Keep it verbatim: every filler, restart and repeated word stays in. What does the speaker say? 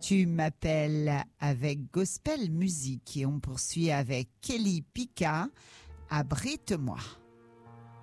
Tu m'appelles avec Gospel Music et on poursuit avec Kelly Pica, Abrite-moi.